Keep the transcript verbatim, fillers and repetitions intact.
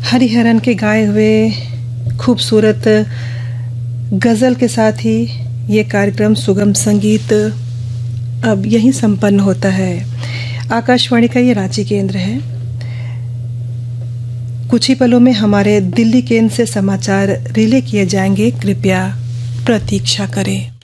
हरिहरन के गाए हुए खूबसूरत गज़ल के साथ ही ये कार्यक्रम सुगम संगीत अब यहीं संपन्न होता है। आकाशवाणी का ये रांची केंद्र है। कुछ ही पलों में हमारे दिल्ली केंद्र से समाचार रिले किए जाएंगे, कृपया प्रतीक्षा करें।